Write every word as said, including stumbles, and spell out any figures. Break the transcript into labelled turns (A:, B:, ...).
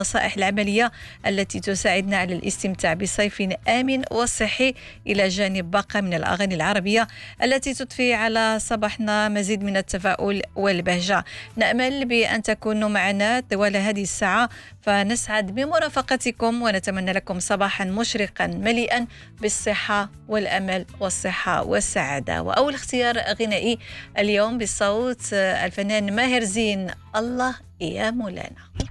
A: النصائح العملية التي تساعدنا على الاستمتاع بصيف آمن وصحي، إلى جانب باقة من الأغاني العربية التي تضفي على صباحنا مزيد من التفاؤل والبهجة. نأمل بأن تكونوا معنا طوال هذه الساعة، فنسعد بمرافقتكم ونتمنى لكم صباحا مشرقا مليئا بالصحة والأمل والصحة والسعادة. وأول اختيار غنائي اليوم بصوت الفنان ماهر زين، الله يا مولانا.